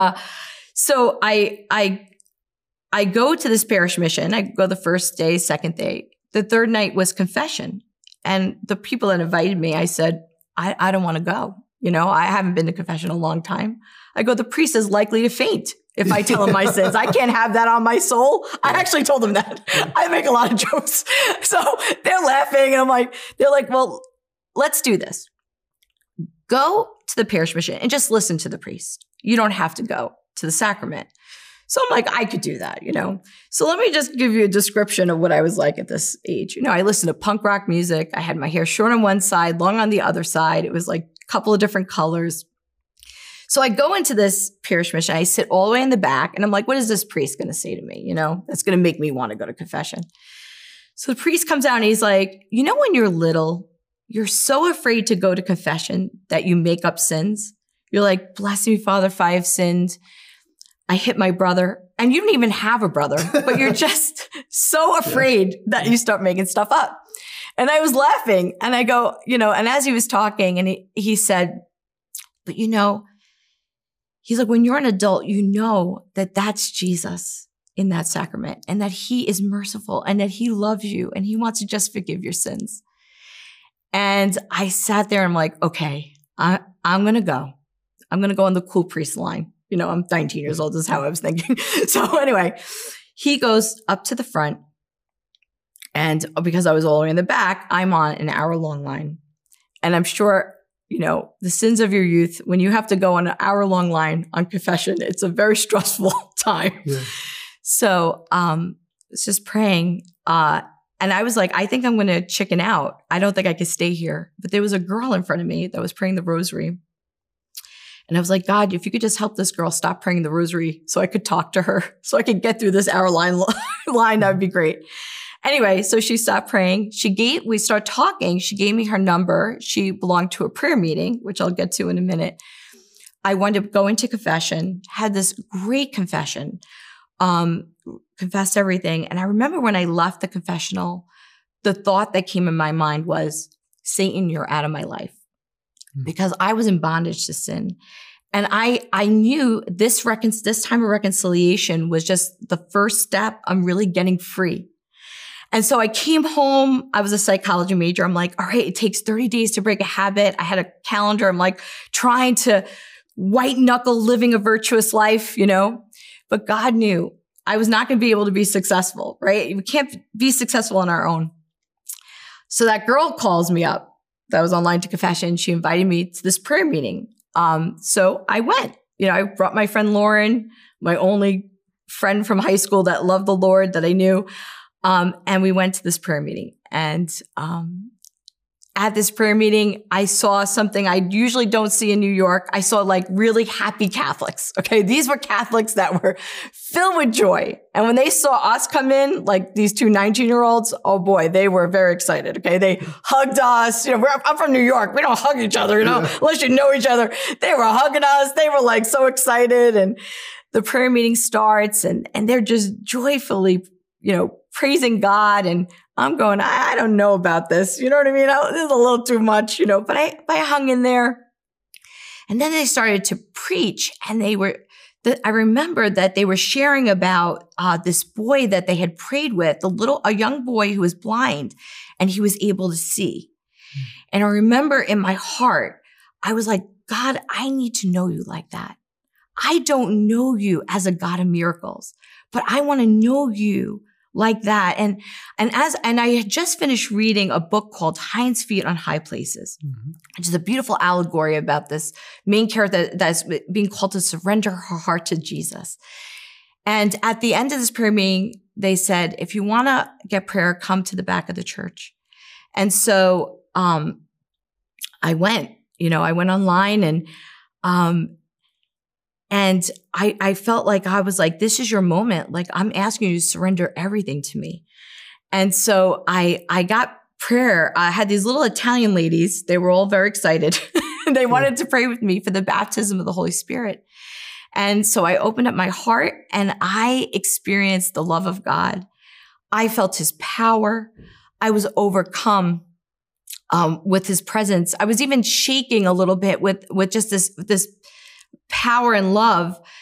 So I go to this parish mission. I go the first day, second day. The third night was confession. And the people that invited me, I said, I don't want to go. I haven't been to confession in a long time. I go, the priest is likely to faint if I tell him my sins. I can't have that on my soul. I actually told them that. I make a lot of jokes. So they're laughing and they're like, well, let's do this. Go to the parish mission and just listen to the priest. You don't have to go to the sacrament. So I'm like, I could do that, So let me just give you a description of what I was like at this age. I listened to punk rock music. I had my hair short on one side, long on the other side. It was like a couple of different colors. So I go into this parish mission. I sit all the way in the back and I'm like, what is this priest going to say to me? That's going to make me want to go to confession. So the priest comes out and he's like, when you're little, you're so afraid to go to confession that you make up sins. You're like, bless me, Father, if I have sinned. I hit my brother, and you don't even have a brother, but you're just so afraid that you start making stuff up. And I was laughing and I go, and as he was talking and he said, but he's like, when you're an adult, that that's Jesus in that sacrament and that he is merciful and that he loves you and he wants to just forgive your sins. And I sat there and I'm like, okay, I'm going to go. I'm going to go on the cool priest line. I'm 19 years old is how I was thinking. So anyway, he goes up to the front and because I was all the way in the back, I'm on an hour-long line. And I'm sure, the sins of your youth, when you have to go on an hour-long line on confession, it's a very stressful time. Yeah. So it's just praying. And I was like, I think I'm going to chicken out. I don't think I could stay here. But there was a girl in front of me that was praying the rosary. And I was like, God, if you could just help this girl stop praying the rosary so I could talk to her, so I could get through this hour line, that would be great. Anyway, so she stopped praying. We started talking. She gave me her number. She belonged to a prayer meeting, which I'll get to in a minute. I wound up going to confession, had this great confession, confessed everything. And I remember when I left the confessional, the thought that came in my mind was, Satan, you're out of my life. Because I was in bondage to sin. And I knew this time of reconciliation was just the first step. I'm really getting free. And so I came home. I was a psychology major. I'm like, all right, it takes 30 days to break a habit. I had a calendar. I'm like trying to white knuckle living a virtuous life, But God knew I was not going to be able to be successful, right? We can't be successful on our own. So that girl calls me up. That was online to confession. She invited me to this prayer meeting. So I went, I brought my friend Lauren, my only friend from high school that loved the Lord that I knew. And we went to this prayer meeting. And at this prayer meeting, I saw something I usually don't see in New York. I saw really happy Catholics. Okay. These were Catholics that were filled with joy. And when they saw us come in, these two 19-year-olds, oh boy, they were very excited. Okay. They hugged us. I'm from New York. We don't hug each other, unless you know each other. They were hugging us. They were so excited. And the prayer meeting starts and they're just joyfully, praising God. And I'm going, I don't know about this. You know what I mean? This is a little too much, but I hung in there. And then they started to preach and I remember that they were sharing about this boy that they had prayed with, a young boy who was blind and he was able to see. And I remember in my heart, I was like, God, I need to know you like that. I don't know you as a God of miracles, but I want to know you like that. And I had just finished reading a book called Hind's Feet on High Places, which is a beautiful allegory about this main character that's being called to surrender her heart to Jesus. And at the end of this prayer meeting, they said, if you want to get prayer, come to the back of the church. And so, I went online and I felt like I was like, this is your moment. I'm asking you to surrender everything to me. And so I got prayer. I had these little Italian ladies. They were all very excited. They wanted to pray with me for the baptism of the Holy Spirit. And so I opened up my heart and I experienced the love of God. I felt his power. I was overcome with his presence. I was even shaking a little bit with just this power and love.